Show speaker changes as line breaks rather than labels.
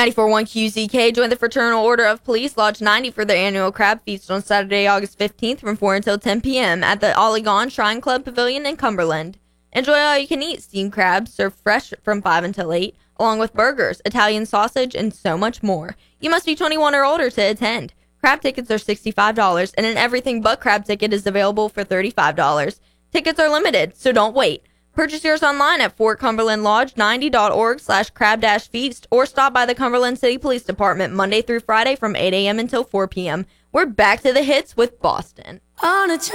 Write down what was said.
94.1 QZK, join the Fraternal Order of Police Lodge 90 for their annual crab feast on Saturday, August 15th from 4 until 10 p.m. at the Oligon Shrine Club Pavilion in Cumberland. Enjoy all you can eat steamed crabs served fresh from 5 until 8, along with burgers, Italian sausage, and so much more. You must be 21 or older to attend. Crab tickets are $65, and an everything but crab ticket is available for $35. Tickets are limited, so don't wait. Purchase yours online at fortcumberlandlodge90.org/crab-feast or stop by the Cumberland City Police Department Monday through Friday from 8 a.m. until 4 p.m. We're back to the hits with Boston.